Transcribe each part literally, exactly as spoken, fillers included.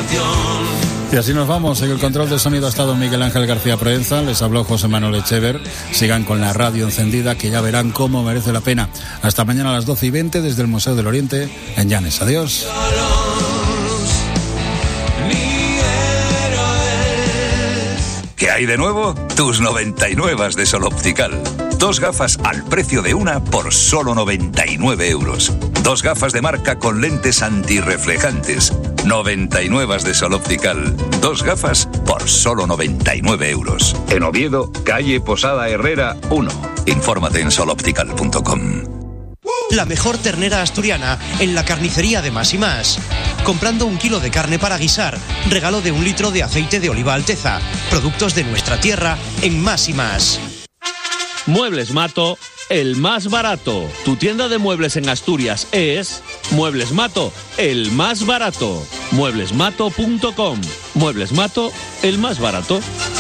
canción. Y así nos vamos. En el control de sonido ha estado Miguel Ángel García Proenza. Les habló José Manuel Echever. Sigan con la radio encendida, que ya verán cómo merece la pena. Hasta mañana a las doce y veinte desde el Museo del Oriente en Llanes. Adiós. ¿Qué hay de nuevo? Tus noventa y nueve de Sol Optical. Dos gafas al precio de una por solo noventa y nueve euros. Dos gafas de marca con lentes antirreflejantes. noventa y nueve de Sol Optical. Dos gafas por solo noventa y nueve euros. En Oviedo, calle Posada Herrera uno. Infórmate en sol optical punto com. La mejor ternera asturiana en la carnicería de Más y Más. Comprando un kilo de carne para guisar, regalo de un litro de aceite de oliva Alteza. Productos de nuestra tierra en Más y Más. Muebles Mato, el más barato. Tu tienda de muebles en Asturias es Muebles Mato, el más barato. muebles mato punto com. Muebles Mato, el más barato.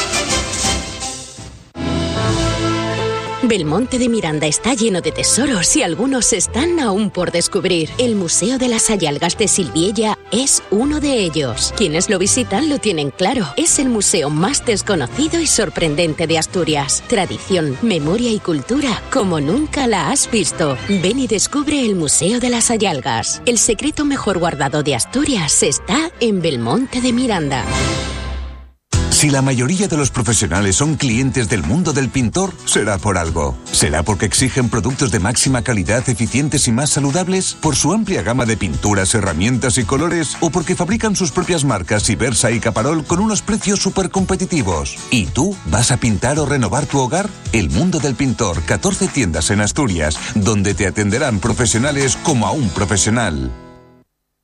Belmonte de Miranda está lleno de tesoros y algunos están aún por descubrir. El Museo de las Sayalgas de Silviella es uno de ellos. Quienes lo visitan lo tienen claro. Es el museo más desconocido y sorprendente de Asturias. Tradición, memoria y cultura como nunca la has visto. Ven y descubre el Museo de las Sayalgas. El secreto mejor guardado de Asturias está en Belmonte de Miranda. Si la mayoría de los profesionales son clientes del mundo del pintor, será por algo. ¿Será porque exigen productos de máxima calidad, eficientes y más saludables? ¿Por su amplia gama de pinturas, herramientas y colores? ¿O porque fabrican sus propias marcas Ibersa y Caparol con unos precios súper competitivos? ¿Y tú vas a pintar o renovar tu hogar? El mundo del pintor, catorce tiendas en Asturias, donde te atenderán profesionales como a un profesional.